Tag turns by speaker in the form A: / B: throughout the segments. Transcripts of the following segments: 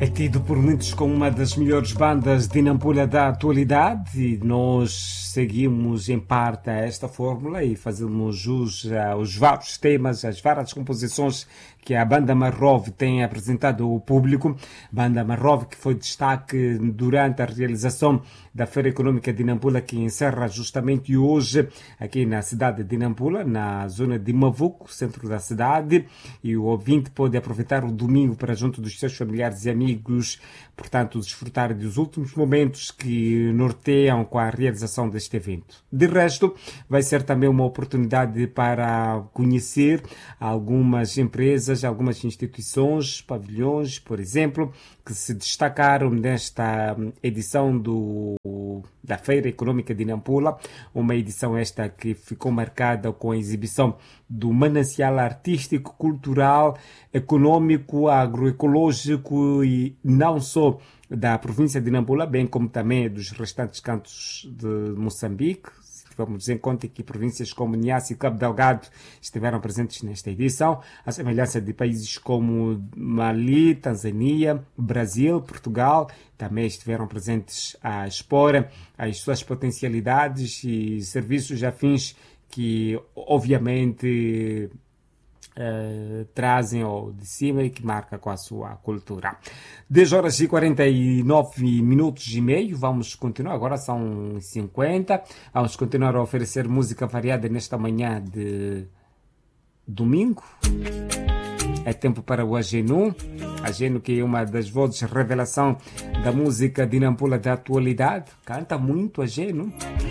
A: É tido por muitos como uma das melhores bandas de Nampula da atualidade e nós seguimos em parte a esta fórmula e fazemos jus aos vários temas, às várias composições que a banda Marrov tem apresentado ao público. Banda Marrov que foi destaque durante a realização da Feira Econômica de Nampula, que encerra justamente hoje aqui na cidade de Nampula, na zona de Mavuco, centro da cidade, e o ouvinte pode aproveitar o domingo para junto dos seus familiares e amigos, portanto, desfrutar dos últimos momentos que norteiam com a realização deste evento. De resto, vai ser também uma oportunidade para conhecer algumas empresas, algumas instituições, pavilhões, por exemplo, que se destacaram nesta edição da Feira Econômica de Nampula, uma edição esta que ficou marcada com a exibição do manancial artístico, cultural, econômico, agroecológico e não só da província de Nampula, bem como também dos restantes cantos de Moçambique. Vamos em conta que províncias como Niassa e Cabo Delgado estiveram presentes nesta edição, à semelhança de países como Mali, Tanzânia, Brasil, Portugal, também estiveram presentes a expor as suas potencialidades e serviços afins que, obviamente, trazem ao de cima e que marca com a sua cultura. 10 horas e 49 minutos e meio, vamos continuar, agora são 50, vamos continuar a oferecer música variada nesta manhã de domingo. É tempo para o Agenu, que é uma das vozes revelação da música de Nampula da atualidade, canta muito Agenu.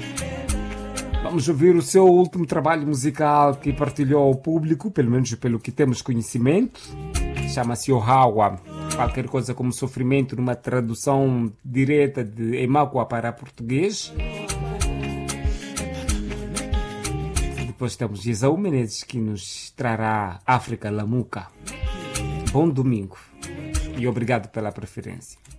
A: Vamos ouvir o seu último trabalho musical que partilhou ao público, pelo menos pelo que temos conhecimento. Chama-se Ohawa, qualquer coisa como sofrimento, numa tradução direta de Emáqua para português. Depois temos Isaú Menezes, que nos trará África Lamuca. Bom domingo e obrigado pela preferência.